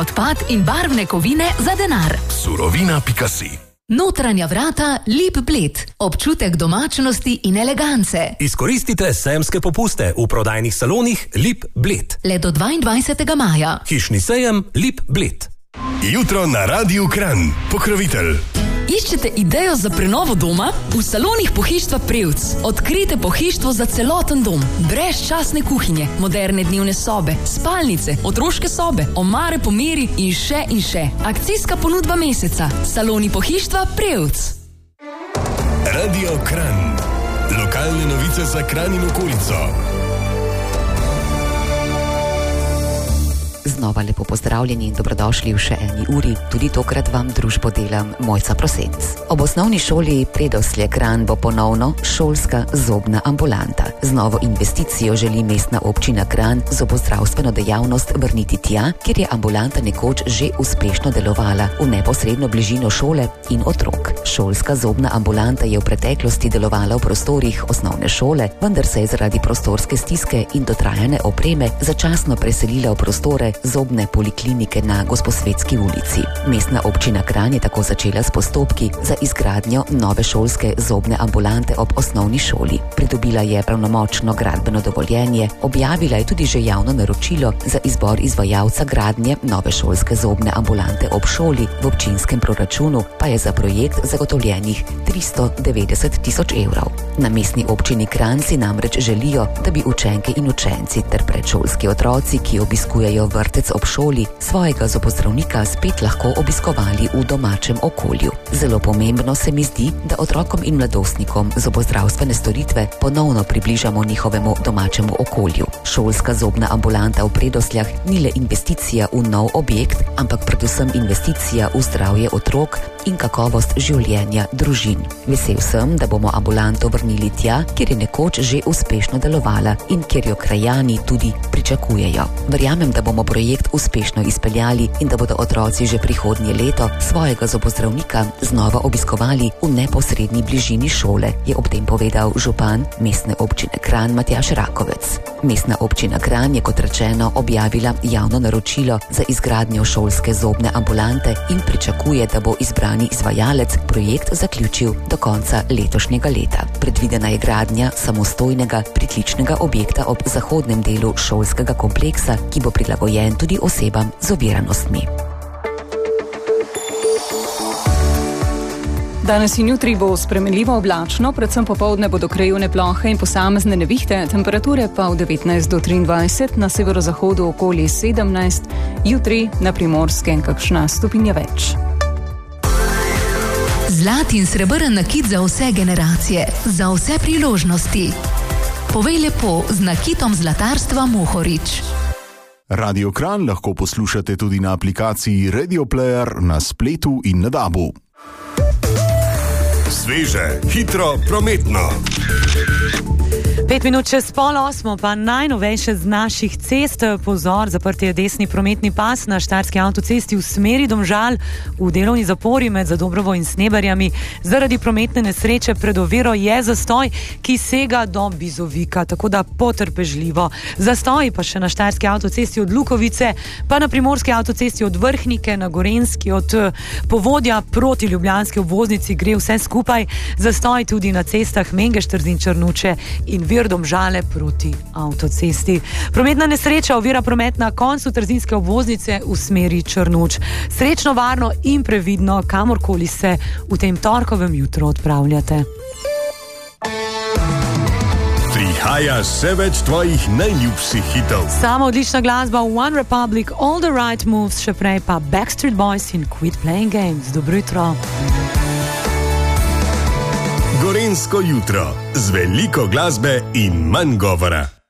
odpad in barvne kovine za denar. Surovina.si. Notranja vrata Lip Bled. Občutek domačnosti in elegance. Izkoristite sejemske popuste v prodajnih salonih Lip Bled. Le do 22. maja. Hišni sejem Lip Bled. Jutro na Radiu Kranj. Pokrovitelj. Iščete idejo za prenovo doma? V salonih Pohištva Prevc odkrijte pohištvo za celoten dom. Brezčasne kuhinje, moderne dnevne sobe, spalnice, otroške sobe, omare po meri in še in še. Akcijska ponudba meseca. Saloni Pohištva Prevc. Radio Kranj. Lokalne novice za Kranj in okolico. Znova lepo pozdravljeni in dobrodošli v še eni uri. Tudi tokrat vam družbo delam Mojca Prosenc. Ob osnovni šoli Predoslje Kranj bo ponovno šolska zobna ambulanta. Z novo investicijo želi mestna občina Kranj zobozdravstveno dejavnost vrniti tja, kjer je ambulanta nekoč že uspešno delovala, v neposredno bližino šole in otrok. Šolska zobna ambulanta je v preteklosti delovala v prostorih osnovne šole, vendar se je zaradi prostorske stiske in dotrajane opreme začasno preselila v prostore zobne poliklinike na Gosposvetski ulici. Mestna občina Kranj je tako začela s postopki za izgradnjo nove šolske zobne ambulante ob osnovni šoli. Pridobila je pravnomočno gradbeno dovoljenje, objavila je tudi že javno naročilo za izbor izvajalca gradnje nove šolske zobne ambulante ob šoli, v občinskem proračunu pa je za projekt zagotovljenih 390 tisoč evrov. Na mestni občini Kranj si namreč želijo, da bi učenke in učenci ter predšolski otroci, ki obiskujejo vrtec ob šoli, svojega zobozdravnika spet lahko obiskovali v domačem okolju. Zelo pomembno se mi zdi, da otrokom in mladostnikom zobozdravstvene storitve ponovno približamo njihovemu domačemu okolju. Šolska zobna ambulanta v Predosljah ni le investicija v nov objekt, ampak predvsem investicija v zdravje otrok in kakovost življenja družin. Vesel sem, da bomo ambulanto vrnili tja, kjer je nekoč že uspešno delovala in kjer jo krajani tudi pričakujejo. Verjamem, da bomo projekt uspešno izpeljali in da bodo otroci že prihodnje leto svojega zobozdravnika znova obiskovali v neposredni bližini šole, je ob tem povedal župan mestne občine Kranj Matjaž Rakovec. Mestna občina Kranj je kot rečeno objavila javno naročilo za izgradnjo šolske zobne ambulante in pričakuje, da bo izbrani izvajalec projekt zaključil do konca letošnjega leta. Predvidena je gradnja samostojnega pritličnega objekta ob zahodnem delu šolskega kompleksa, ki bo prilagojen tudi osebam z oviranostmi. Danes in jutri bo spremenljivo oblačno, predvsem popoldne bodo krajevne plohe in posamezne nevihte, temperature pa v 19 do 23, na severozahodu okoli 17, jutri na Primorskem kakšna stopinja več. Zlat in srebrn nakit za vse generacije, za vse priložnosti. Povej lepo z nakitom zlatarstva Mohorič. Radio Kranj lahko poslušate tudi na aplikaciji Radio Player na spletu in na DAB-u. Sveže, hitro, prometno. 5 minut čez 7:30 pa najnovejše z naših cest. Pozor, zaprt je desni prometni pas na Štajerski avtocesti v smeri Domžal v delovni zapori med Zadobrovo in Sneberjami. Zaradi prometne nesreče pred oviro je zastoj, ki sega do Bizovika, tako da potrpežljivo. Zastoj pa še na Štajerski avtocesti od Lukovice, pa na Primorski avtocesti od Vrhnike, na Gorenjski od Povodja proti ljubljanski obvoznici gre vse skupaj. Zastoj tudi na cestah Mengeš-Trzin, Črnuče in Vir Domžale proti avtocesti. Prometna nesreča ovira promet na koncu trzinske obvoznice v smeri Črnuč. Srečno, varno in previdno, kamorkoli se v tem torkovem jutru odpravljate. Prihaja še več tvojih najljubših hitov. Sama odlična glasba One Republic, All the Right Moves, še prej pa Backstreet Boys in Quit Playing Games. Dobro jutro. Gorenjsko jutro z veliko glasbe in manj govora.